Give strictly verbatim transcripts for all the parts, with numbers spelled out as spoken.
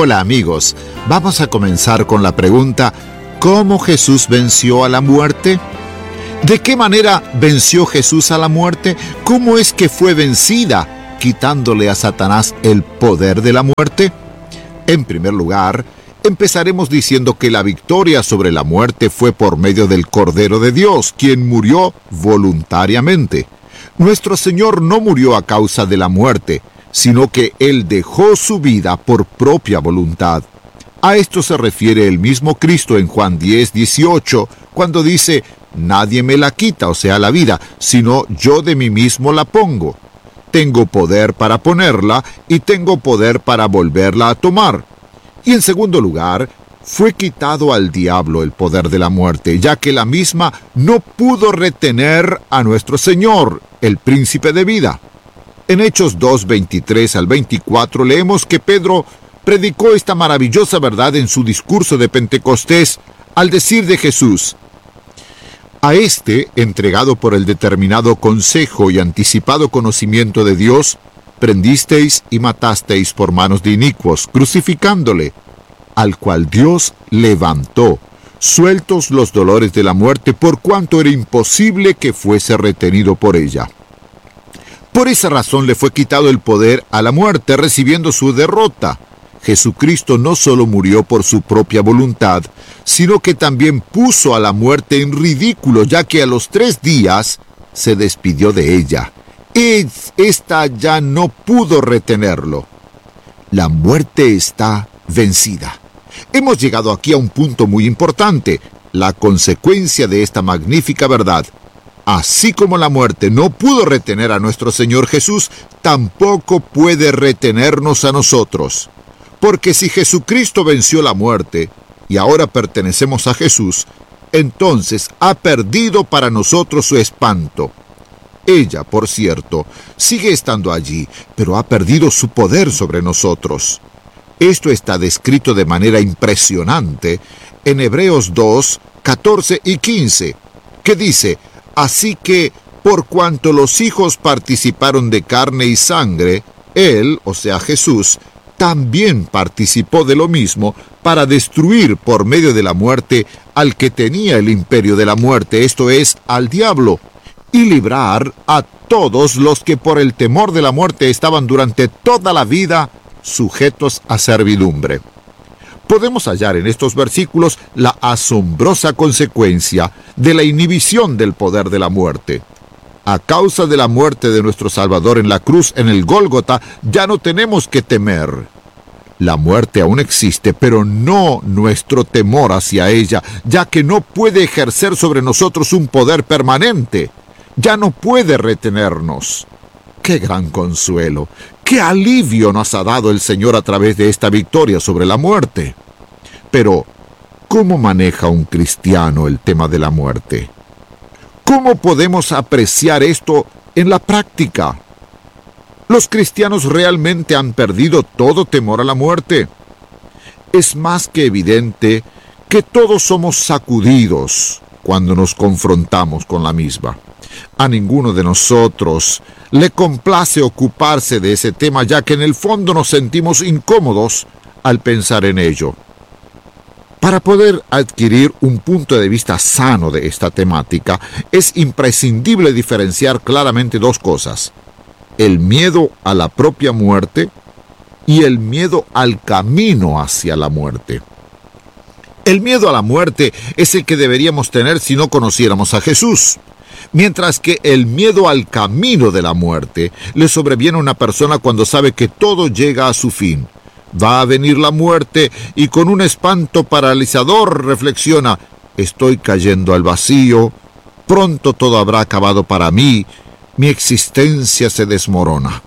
Hola amigos, vamos a comenzar con la pregunta: ¿cómo Jesús venció a la muerte? ¿De qué manera venció Jesús a la muerte? ¿Cómo es que fue vencida, quitándole a Satanás el poder de la muerte? En primer lugar, empezaremos diciendo que la victoria sobre la muerte fue por medio del Cordero de Dios, quien murió voluntariamente. Nuestro Señor no murió a causa de la muerte, sino que Él dejó su vida por propia voluntad. A esto se refiere el mismo Cristo en Juan diez, dieciocho, cuando dice: «Nadie me la quita, o sea, la vida, sino yo de mí mismo la pongo. Tengo poder para ponerla y tengo poder para volverla a tomar». Y en segundo lugar, fue quitado al diablo el poder de la muerte, ya que la misma no pudo retener a nuestro Señor, el príncipe de vida. En Hechos dos, veintitrés al veinticuatro leemos que Pedro predicó esta maravillosa verdad en su discurso de Pentecostés al decir de Jesús: «A este, entregado por el determinado consejo y anticipado conocimiento de Dios, prendisteis y matasteis por manos de inicuos, crucificándole, al cual Dios levantó, sueltos los dolores de la muerte, por cuanto era imposible que fuese retenido por ella». Por esa razón le fue quitado el poder a la muerte, recibiendo su derrota. Jesucristo no solo murió por su propia voluntad, sino que también puso a la muerte en ridículo, ya que a los tres días se despidió de ella. Esta ya no pudo retenerlo. La muerte está vencida. Hemos llegado aquí a un punto muy importante, la consecuencia de esta magnífica verdad. Así como la muerte no pudo retener a nuestro Señor Jesús, tampoco puede retenernos a nosotros. Porque si Jesucristo venció la muerte y ahora pertenecemos a Jesús, entonces ha perdido para nosotros su espanto. Ella, por cierto, sigue estando allí, pero ha perdido su poder sobre nosotros. Esto está descrito de manera impresionante en Hebreos dos, catorce y quince, que dice: «Así que, por cuanto los hijos participaron de carne y sangre, Él, o sea Jesús, también participó de lo mismo para destruir por medio de la muerte al que tenía el imperio de la muerte, esto es, al diablo, y librar a todos los que por el temor de la muerte estaban durante toda la vida sujetos a servidumbre». Podemos hallar en estos versículos la asombrosa consecuencia de la inhibición del poder de la muerte. A causa de la muerte de nuestro Salvador en la cruz en el Gólgota, ya no tenemos que temer. La muerte aún existe, pero no nuestro temor hacia ella, ya que no puede ejercer sobre nosotros un poder permanente. Ya no puede retenernos. ¡Qué gran consuelo! ¡Qué alivio nos ha dado el Señor a través de esta victoria sobre la muerte! Pero, ¿cómo maneja un cristiano el tema de la muerte? ¿Cómo podemos apreciar esto en la práctica? ¿Los cristianos realmente han perdido todo temor a la muerte? Es más que evidente que todos somos sacudidos cuando nos confrontamos con la misma. A ninguno de nosotros le complace ocuparse de ese tema, ya que en el fondo nos sentimos incómodos al pensar en ello. Para poder adquirir un punto de vista sano de esta temática, es imprescindible diferenciar claramente dos cosas: el miedo a la propia muerte y el miedo al camino hacia la muerte. El miedo a la muerte es el que deberíamos tener si no conociéramos a Jesús, mientras que el miedo al camino de la muerte le sobreviene a una persona cuando sabe que todo llega a su fin. Va a venir la muerte y con un espanto paralizador reflexiona: «Estoy cayendo al vacío, pronto todo habrá acabado para mí, mi existencia se desmorona».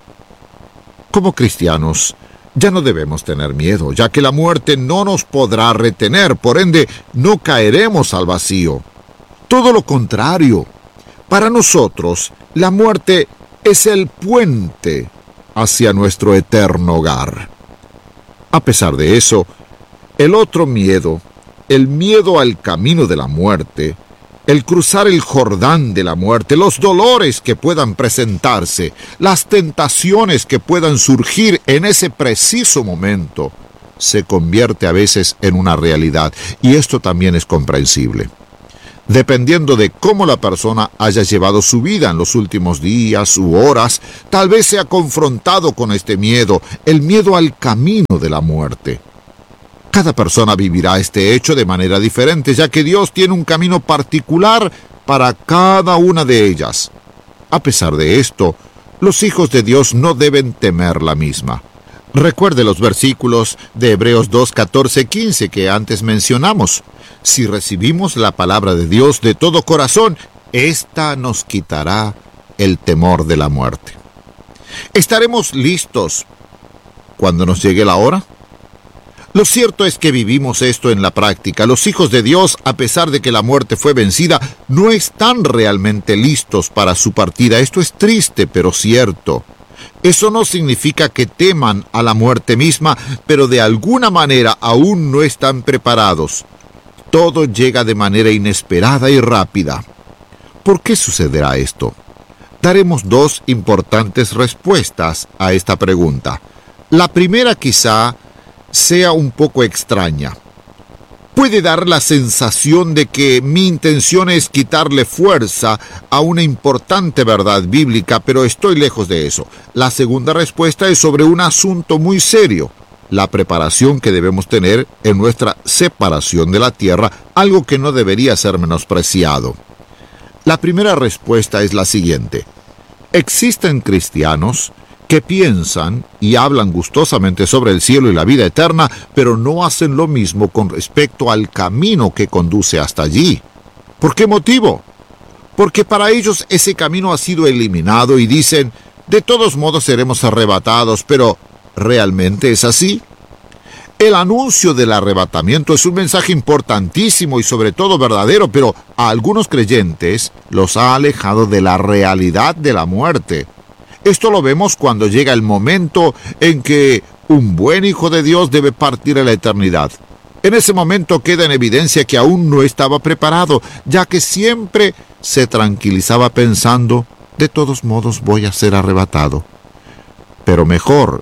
Como cristianos, ya no debemos tener miedo, ya que la muerte no nos podrá retener, por ende, no caeremos al vacío. Todo lo contrario, para nosotros, la muerte es el puente hacia nuestro eterno hogar. A pesar de eso, el otro miedo, el miedo al camino de la muerte, el cruzar el Jordán de la muerte, los dolores que puedan presentarse, las tentaciones que puedan surgir en ese preciso momento, se convierte a veces en una realidad, y esto también es comprensible. Dependiendo de cómo la persona haya llevado su vida en los últimos días u horas, tal vez se ha confrontado con este miedo, el miedo al camino de la muerte. Cada persona vivirá este hecho de manera diferente, ya que Dios tiene un camino particular para cada una de ellas. A pesar de esto, los hijos de Dios no deben temer la misma. Recuerde los versículos de Hebreos dos, catorce, quince que antes mencionamos. Si recibimos la palabra de Dios de todo corazón, ésta nos quitará el temor de la muerte. ¿Estaremos listos cuando nos llegue la hora? Lo cierto es que vivimos esto en la práctica. Los hijos de Dios, a pesar de que la muerte fue vencida, no están realmente listos para su partida. Esto es triste, pero cierto. Eso no significa que teman a la muerte misma, pero de alguna manera aún no están preparados. Todo llega de manera inesperada y rápida. ¿Por qué sucederá esto? Daremos dos importantes respuestas a esta pregunta. La primera quizá sea un poco extraña. Puede dar la sensación de que mi intención es quitarle fuerza a una importante verdad bíblica, pero estoy lejos de eso. La segunda respuesta es sobre un asunto muy serio: la preparación que debemos tener en nuestra separación de la tierra, algo que no debería ser menospreciado. La primera respuesta es la siguiente: existen cristianos que piensan y hablan gustosamente sobre el cielo y la vida eterna, pero no hacen lo mismo con respecto al camino que conduce hasta allí. ¿Por qué motivo? Porque para ellos ese camino ha sido eliminado y dicen, de todos modos seremos arrebatados, pero ¿realmente es así? El anuncio del arrebatamiento es un mensaje importantísimo y sobre todo verdadero, pero a algunos creyentes los ha alejado de la realidad de la muerte. Esto lo vemos cuando llega el momento en que un buen hijo de Dios debe partir a la eternidad. En ese momento queda en evidencia que aún no estaba preparado, ya que siempre se tranquilizaba pensando, de todos modos voy a ser arrebatado. Pero mejor,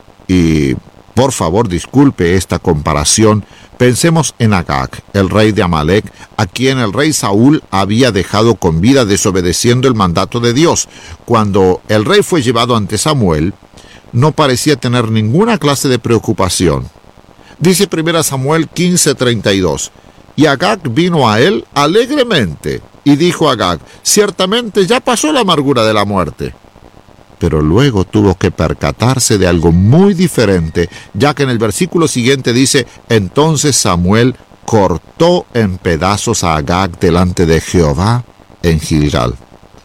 y por favor disculpe esta comparación, pensemos en Agag, el rey de Amalek, a quien el rey Saúl había dejado con vida desobedeciendo el mandato de Dios. Cuando el rey fue llevado ante Samuel, no parecía tener ninguna clase de preocupación. Dice primera Samuel quince, treinta y dos, y Agag vino a él alegremente, y dijo a Agag, ciertamente ya pasó la amargura de la muerte. Pero luego tuvo que percatarse de algo muy diferente, ya que en el versículo siguiente dice, entonces Samuel cortó en pedazos a Agag delante de Jehová en Gilgal.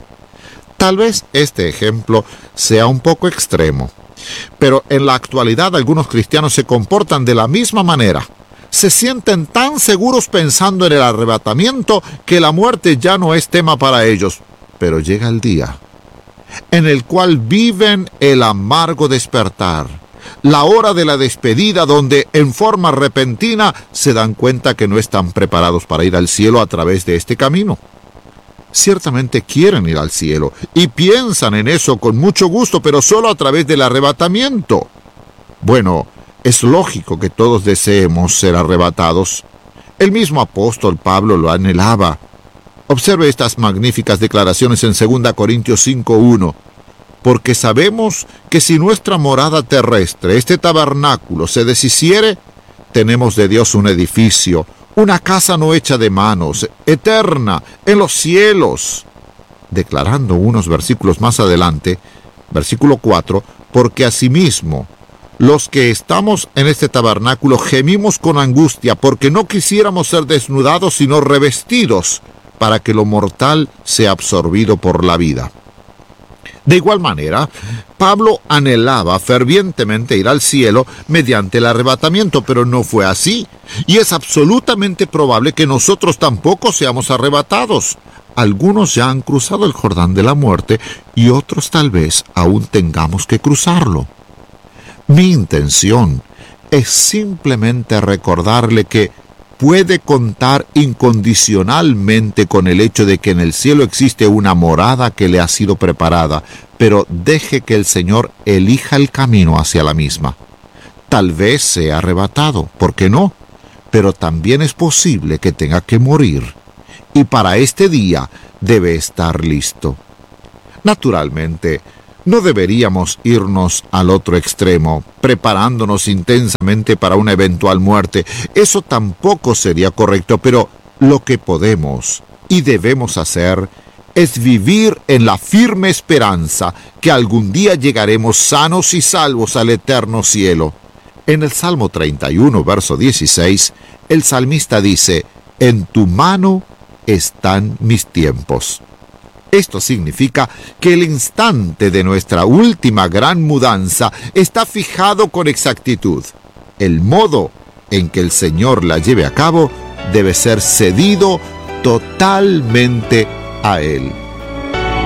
Tal vez este ejemplo sea un poco extremo, pero en la actualidad algunos cristianos se comportan de la misma manera. Se sienten tan seguros pensando en el arrebatamiento que la muerte ya no es tema para ellos, pero llega el día en el cual viven el amargo despertar, la hora de la despedida donde en forma repentina se dan cuenta que no están preparados para ir al cielo a través de este camino. Ciertamente quieren ir al cielo y piensan en eso con mucho gusto, pero solo a través del arrebatamiento. Bueno, es lógico que todos deseemos ser arrebatados. El mismo apóstol Pablo lo anhelaba. Observe estas magníficas declaraciones en segunda Corintios cinco, uno. Porque sabemos que si nuestra morada terrestre, este tabernáculo, se deshiciere, tenemos de Dios un edificio, una casa no hecha de manos, eterna, en los cielos. Declarando unos versículos más adelante, versículo cuatro, porque asimismo, los que estamos en este tabernáculo gemimos con angustia, porque no quisiéramos ser desnudados, sino revestidos, para que lo mortal sea absorbido por la vida. De igual manera, Pablo anhelaba fervientemente ir al cielo mediante el arrebatamiento, pero no fue así, y es absolutamente probable que nosotros tampoco seamos arrebatados. Algunos ya han cruzado el Jordán de la muerte, y otros tal vez aún tengamos que cruzarlo. Mi intención es simplemente recordarle que puede contar incondicionalmente con el hecho de que en el cielo existe una morada que le ha sido preparada, pero deje que el Señor elija el camino hacia la misma. Tal vez sea arrebatado, ¿por qué no? Pero también es posible que tenga que morir. Y para este día debe estar listo. Naturalmente, no deberíamos irnos al otro extremo, preparándonos intensamente para una eventual muerte. Eso tampoco sería correcto, pero lo que podemos y debemos hacer es vivir en la firme esperanza que algún día llegaremos sanos y salvos al eterno cielo. En el Salmo treinta y uno, verso dieciséis, el salmista dice: «En tu mano están mis tiempos». Esto significa que el instante de nuestra última gran mudanza está fijado con exactitud. El modo en que el Señor la lleve a cabo debe ser cedido totalmente a Él.